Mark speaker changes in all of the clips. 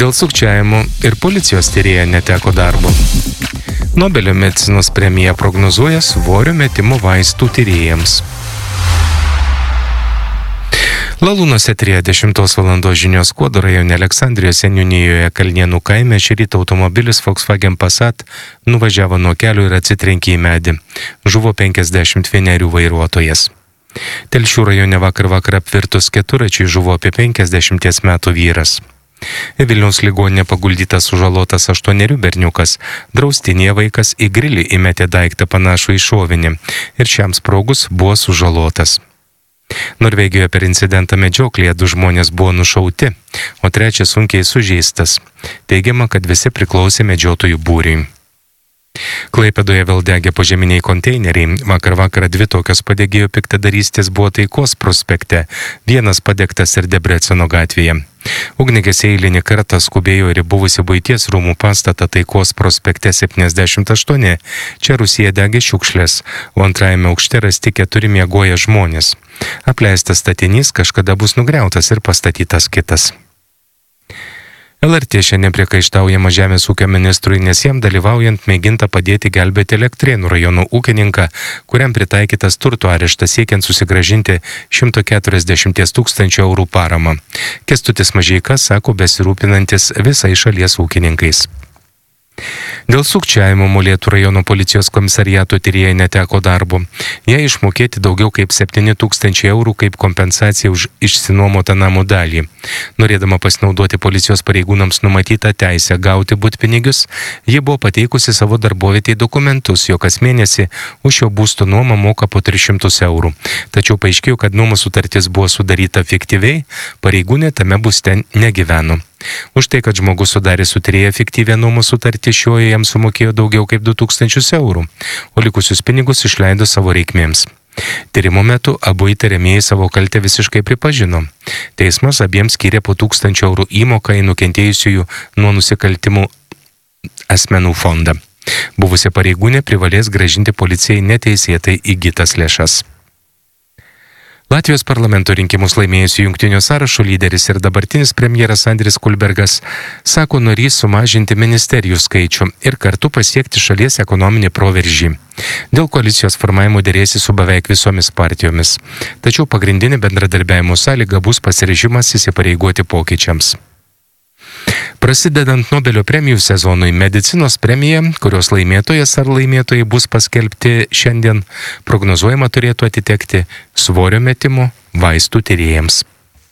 Speaker 1: Dėl sukčiavimo ir policijos tyrėja neteko darbo. Nobelio medicinos premija prognozuoja svorio metimo vaistų tyrėjams. Lalūnos eteryje 10 valandos žinios. Skuodo rajone Aleksandrijos seniūnijoje Kalnėnų kaime šį rytą automobilis Volkswagen Passat nuvažiavo nuo kelio ir atsitrenkė į medį. Žuvo 51 vairuotojas. Telšių rajone vakar apvirtus keturračiui žuvo apie 50 metų vyras. Vilniaus ligoninė paguldytas sužalotas 8 berniukas. Draustinėje vaikas į grilį įmetė daiktą panašų į šovinį ir šiam sprogus buvo sužalotas. Norvegijoje per incidentą medžioklėje 2 žmonės buvo nušauti, o 3 sunkiai sužeistas. Teigiama, kad visi priklausė medžiotojų būriui. Klaipėdoje vėl degė požeminiai konteineriai. Vakar 2 tokios padegėjo piktadarystės buvo Taikos prospekte, 1 padegtas ir Debreceno gatvėje. Ugniagesiai eilinį kartą skubėjo ir į buvusi buities rūmų pastatą Taikos prospekte 78. Čia Rusija degė šiukšlės, o antrajame aukšte rasti 4 miegoję žmonės. Apleistas statinys kažkada bus nugriautas ir pastatytas kitas. LRT šiandien priekaištaujama žemės ūkio ministrui, nes jam dalyvaujant mėginta padėti gelbėti Elektrėnų rajono ūkininką, kuriam pritaikytas turto areštas siekiant susigrąžinti 140 000 eurų paramą. Kęstutis Mažeika sako besirūpinantis visai šalies ūkininkais. Dėl sukčiavimo Molėtų rajono policijos komisariato tyrėjai neteko darbo. Jai išmokėti daugiau kaip 7 000 eurų kaip kompensacija už išsinuomotą namų dalį. Norėdama pasinaudoti policijos pareigūnams numatytą teisę gauti butpinigius, ji buvo pateikusi savo darbovietei dokumentus, jog kas mėnesį už šio būsto nuomą moka po 300 eurų. Tačiau paaiškėjo, kad nuomos sutartis buvo sudaryta fiktyviai, pareigūnė tame būste negyveno. Už tai, kad žmogus sudarė su tyrėja fiktyvią nuomos sutartį, šioje jam sumokėjo daugiau kaip 2000 eurų, o likusius pinigus išleido savo reikmėms. Tyrimo metu abu įtariamieji savo kaltę visiškai pripažino. Teismas abiems skyrė po 1000 eurų įmoką į nukentėjusiųjų nuo nusikaltimų asmenų fondą. Buvusi pareigūnė privalės grąžinti policijai neteisėtai įgytas lėšas. Latvijos parlamento rinkimus laimėjusių jungtinio sąrašo lyderis ir dabartinis premjeras Andris Kulbergas sako norys sumažinti ministerijų skaičių ir kartu pasiekti šalies ekonominį proveržį. Dėl koalicijos formavimo derėsi su beveik visomis partijomis. Tačiau pagrindinė bendradarbiavimo sąlyga bus pasiryžimas įsipareigoti pokyčiams. Prasidedant Nobelio premijų sezonui, medicinos premija, kurios laimėtojas ar laimėtojai bus paskelbti šiandien, prognozuojama turėtų atitekti svorio metimo vaistų tyrėjams.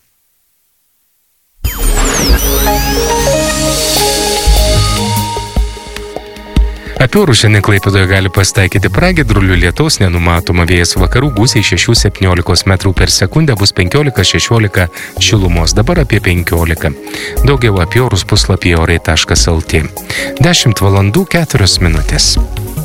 Speaker 1: Apie orus šiandien Klaipėdoje gali pasitaikyti pragiedrulių, lietaus nenumatoma, vėjas vakarų gūsiai 6–17 metrų per sekundę, bus 15–16 šilumos, dabar apie 15. Daugiau apie orus puslapyje orai.lt. 10 valandų 4 minutės.